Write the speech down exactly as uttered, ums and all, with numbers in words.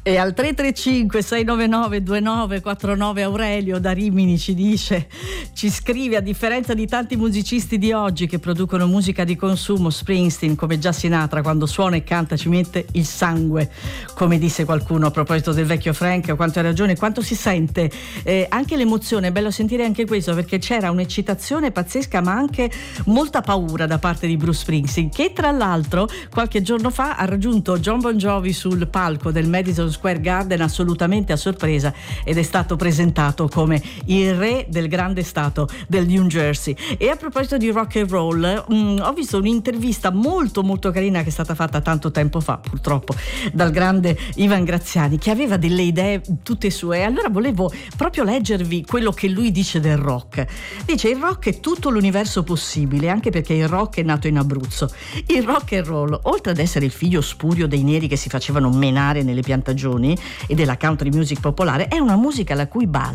E al tre tre cinque sei nove nove due nove quattro nove Aurelio da Rimini ci dice, ci scrive: a differenza di tanti musicisti di oggi che producono musica di consumo, Springsteen, come già Sinatra, quando suona e canta ci mette il sangue, come disse qualcuno a proposito del vecchio Frank. Quanto hai ragione, quanto si sente eh, anche l'emozione. È bello sentire anche questo, perché c'era un'eccitazione pazzesca ma anche molta paura da parte di Bruce Springsteen, che tra l'altro qualche giorno fa ha raggiunto John Bon Jovi sul palco del Madison Square Garden assolutamente a sorpresa, ed è stato presentato come il re del grande stato del New Jersey. E a proposito di rock and roll, mh, ho visto un'intervista molto molto carina che è stata fatta tanto tempo fa, purtroppo, dal grande Ivan Graziani, che aveva delle idee tutte sue. E allora volevo proprio leggervi quello che lui dice del rock. Dice: il rock è tutto l'universo possibile, anche perché il rock è nato in Abruzzo. Il rock and roll, oltre ad essere il figlio spurio dei neri che si facevano menare nelle piantagioni e della country music popolare, è una musica la cui base